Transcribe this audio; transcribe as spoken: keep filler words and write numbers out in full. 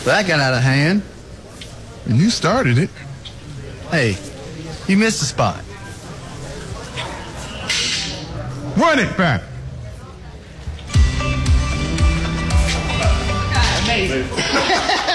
That got out of hand. You started it. Hey, you missed the spot. Run it back. Amazing.